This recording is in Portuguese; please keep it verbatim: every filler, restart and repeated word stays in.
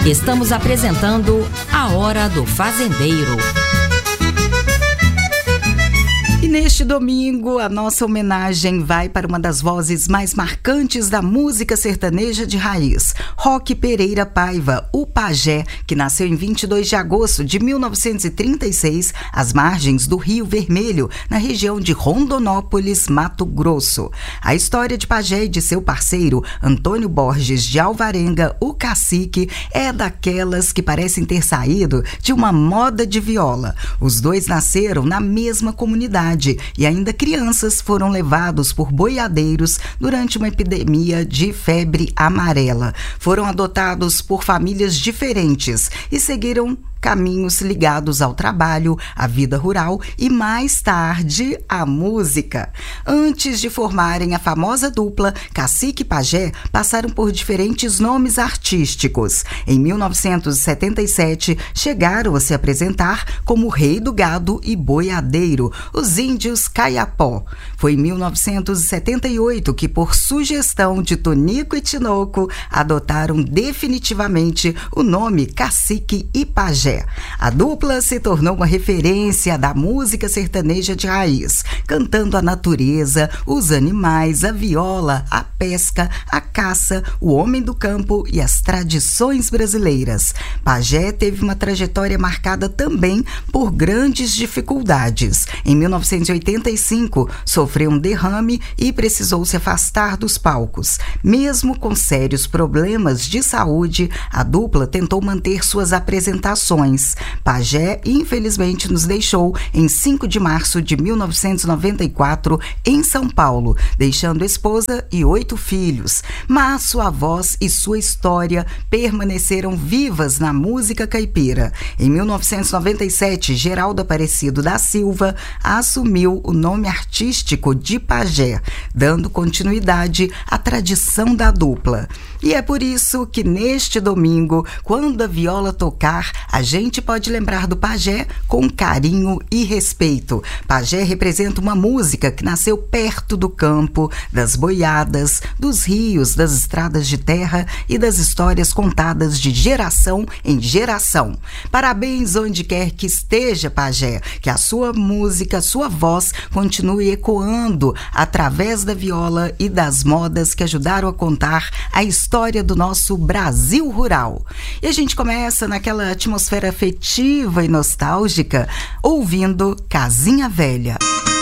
Estamos apresentando A Hora do Fazendeiro. E neste domingo, a nossa homenagem vai para uma das vozes mais marcantes da música sertaneja de raiz, Roque Pereira Paiva, o Pajé, que nasceu em vinte e dois de agosto de mil novecentos e trinta e seis, às margens do Rio Vermelho, na região de Rondonópolis, Mato Grosso. A história de Pajé e de seu parceiro, Antônio Borges de Alvarenga, o Cacique, é daquelas que parecem ter saído de uma moda de viola. Os dois nasceram na mesma comunidade e ainda crianças foram levados por boiadeiros durante uma epidemia de febre amarela. Foram adotados por famílias diferentes e seguiram caminhos ligados ao trabalho, à vida rural e, mais tarde, à música. Antes de formarem a famosa dupla, Cacique e Pajé passaram por diferentes nomes artísticos. Em mil novecentos e setenta e sete, chegaram a se apresentar como Rei do Gado e Boiadeiro, os índios Caiapó. Foi em mil novecentos e setenta e oito que, por sugestão de Tonico e Tinoco, adotaram definitivamente o nome Cacique e Pajé. A dupla se tornou uma referência da música sertaneja de raiz, cantando a natureza, os animais, a viola, a pesca, a caça, o homem do campo e as tradições brasileiras. Pajé teve uma trajetória marcada também por grandes dificuldades. Em mil novecentos e oitenta e cinco, sofreu um derrame e precisou se afastar dos palcos. Mesmo com sérios problemas de saúde, a dupla tentou manter suas apresentações. Pajé, infelizmente, nos deixou em cinco de março de mil novecentos e noventa e quatro, em São Paulo, deixando esposa e oito filhos. Mas sua voz e sua história permaneceram vivas na música caipira. Em mil novecentos e noventa e sete, Geraldo Aparecido da Silva assumiu o nome artístico de Pajé, dando continuidade à tradição da dupla. E é por isso que neste domingo, quando a viola tocar, a gente pode lembrar do Pajé com carinho e respeito. Pajé representa uma música que nasceu perto do campo, das boiadas, dos rios, das estradas de terra e das histórias contadas de geração em geração. Parabéns onde quer que esteja, Pajé, que a sua música, a sua voz continue ecoando através da viola e das modas que ajudaram a contar a história do nosso Brasil rural. E a gente começa naquela atmosfera afetiva e nostálgica, ouvindo Casinha Velha.